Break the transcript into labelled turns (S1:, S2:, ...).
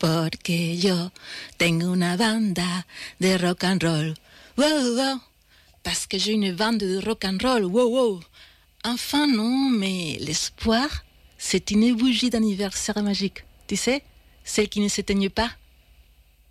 S1: porque yo tengo una banda de rock and roll. Wow, wow. Parce que j'ai une bande de rock and roll. Wow, wow. Enfin non, mais l'espoir, c'est une bougie d'anniversaire magique. Tu sais, celle qui ne s'éteigne pas.